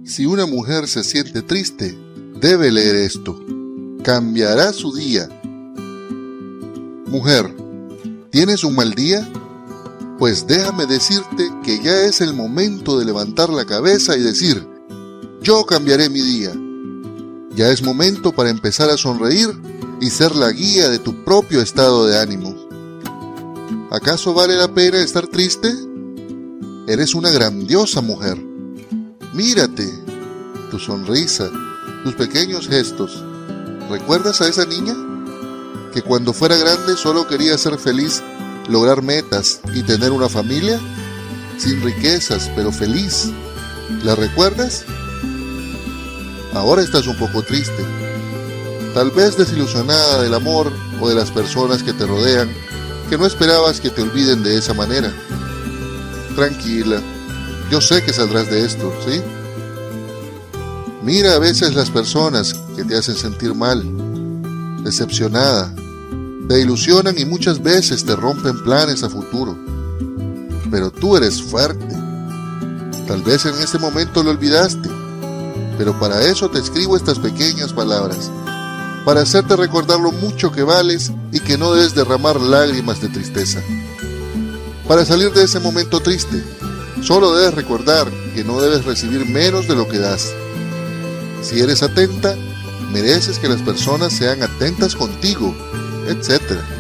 Si una mujer se siente triste, debe leer esto. Cambiará su día. Mujer, ¿tienes un mal día? Pues déjame decirte que ya es el momento de levantar la cabeza y decir: yo cambiaré mi día. Ya es momento para empezar a sonreír y ser la guía de tu propio estado de ánimo. ¿Acaso vale la pena estar triste? Eres una grandiosa mujer. Mírate, tu sonrisa, tus pequeños gestos. ¿Recuerdas a esa niña? Que cuando fuera grande solo quería ser feliz, lograr metas y tener una familia, sin riquezas, pero feliz. ¿La recuerdas? Ahora estás un poco triste, tal vez desilusionada del amor o de las personas que te rodean, que no esperabas que te olviden de esa manera. Tranquila, yo sé que saldrás de esto, ¿sí? Mira a veces las personas que te hacen sentir mal, decepcionada, te ilusionan y muchas veces te rompen planes a futuro. Pero tú eres fuerte. Tal vez en este momento lo olvidaste, pero para eso te escribo estas pequeñas palabras, para hacerte recordar lo mucho que vales y que no debes derramar lágrimas de tristeza. Para salir de ese momento triste, solo debes recordar que no debes recibir menos de lo que das. Si eres atenta, mereces que las personas sean atentas contigo, etc.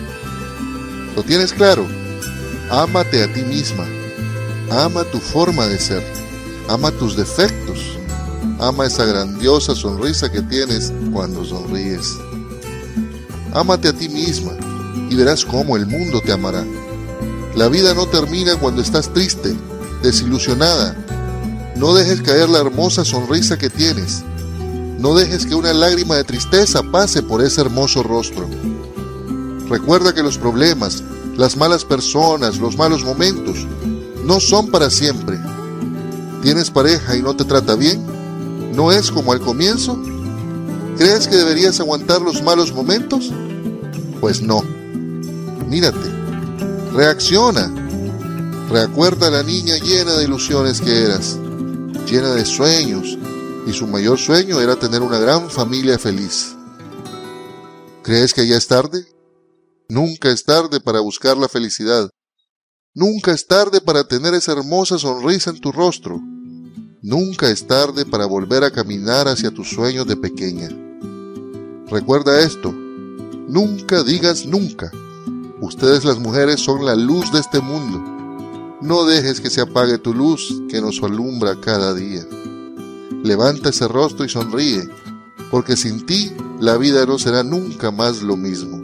¿Lo tienes claro? Ámate a ti misma. Ama tu forma de ser. Ama tus defectos. Ama esa grandiosa sonrisa que tienes cuando sonríes. Ámate a ti misma y verás cómo el mundo te amará. La vida no termina cuando estás triste, desilusionada. No dejes caer la hermosa sonrisa que tienes. No dejes que una lágrima de tristeza pase por ese hermoso rostro. Recuerda que los problemas, las malas personas, los malos momentos, no son para siempre. ¿Tienes pareja y no te trata bien? ¿No es como al comienzo? ¿Crees que deberías aguantar los malos momentos? Pues no. Mírate. Reacciona. Recuerda a la niña llena de ilusiones que eras, llena de sueños, y su mayor sueño era tener una gran familia feliz. ¿Crees que ya es tarde? Nunca es tarde para buscar la felicidad. Nunca es tarde para tener esa hermosa sonrisa en tu rostro. Nunca es tarde para volver a caminar hacia tus sueños de pequeña. Recuerda esto. Nunca digas nunca. Ustedes las mujeres son la luz de este mundo. No dejes que se apague tu luz que nos alumbra cada día. Levanta ese rostro y sonríe, porque sin ti la vida no será nunca más lo mismo.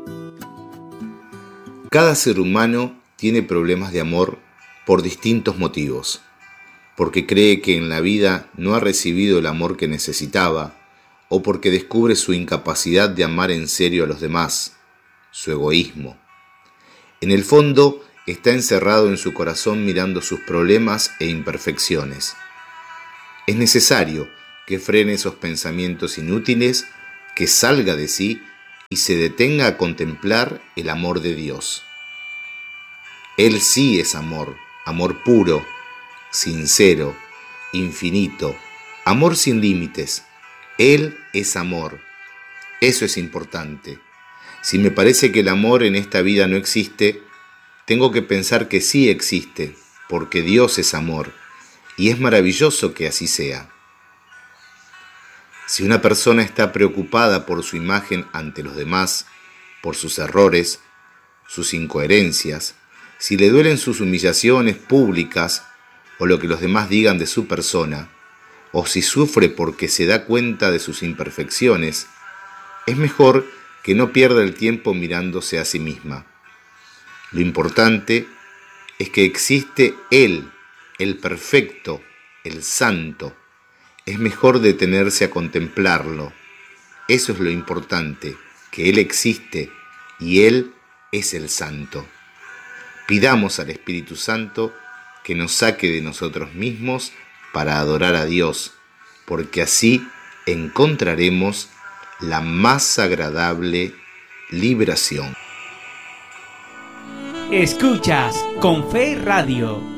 Cada ser humano tiene problemas de amor por distintos motivos, porque cree que en la vida no ha recibido el amor que necesitaba, o porque descubre su incapacidad de amar en serio a los demás, su egoísmo. En el fondo, está encerrado en su corazón mirando sus problemas e imperfecciones. Es necesario que frene esos pensamientos inútiles, que salga de sí y se detenga a contemplar el amor de Dios. Él sí es amor, amor puro, sincero, infinito, amor sin límites. Él es amor. Eso es importante. Si me parece que el amor en esta vida no existe, tengo que pensar que sí existe, porque Dios es amor, y es maravilloso que así sea. Si una persona está preocupada por su imagen ante los demás, por sus errores, sus incoherencias, si le duelen sus humillaciones públicas o lo que los demás digan de su persona, o si sufre porque se da cuenta de sus imperfecciones, es mejor que no pierda el tiempo mirándose a sí misma. Lo importante es que existe Él, el perfecto, el santo. Es mejor detenerse a contemplarlo. Eso es lo importante, que Él existe y Él es el santo. Pidamos al Espíritu Santo que nos saque de nosotros mismos para adorar a Dios, porque así encontraremos la más agradable liberación. Escuchas Con Fe Radio.